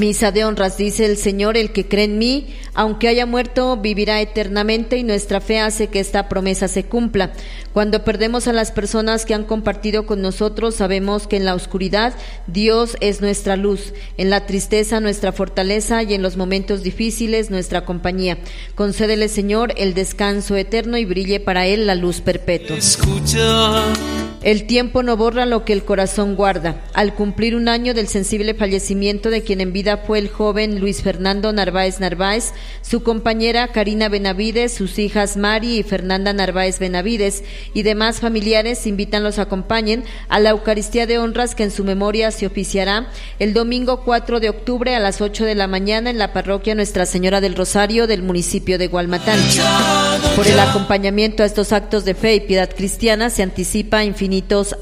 Misa de honras, dice el Señor: el que cree en mí, aunque haya muerto, vivirá eternamente, y nuestra fe hace que esta promesa se cumpla. Cuando perdemos a las personas que han compartido con nosotros, sabemos que en la oscuridad Dios es nuestra luz, en la tristeza nuestra fortaleza, y en los momentos difíciles nuestra compañía. Concédele, Señor, el descanso eterno, y brille para él la luz perpetua. Escucha. El tiempo no borra lo que el corazón guarda. Al cumplir un año del sensible fallecimiento de quien en vida fue el joven Luis Fernando Narváez Narváez, su compañera Karina Benavides, sus hijas Mari y Fernanda Narváez Benavides y demás familiares invitan los acompañen a la Eucaristía de honras que en su memoria se oficiará el domingo 4 de octubre a las 8 de la mañana en la parroquia Nuestra Señora del Rosario del municipio de Gualmatán. Por el acompañamiento a estos actos de fe y piedad cristiana se anticipa infinitos